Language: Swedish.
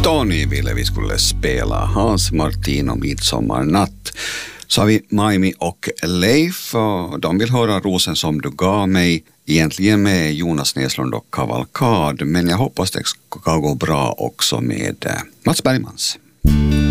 Tony ville vi skulle spela Hans Martino Midsommarnatt. Så har vi Maimi och Leif och de vill höra Rosen som du gav mig, egentligen med Jonas Näslund och Kavalkad, men jag hoppas det ska gå bra också med Mats Bergmans.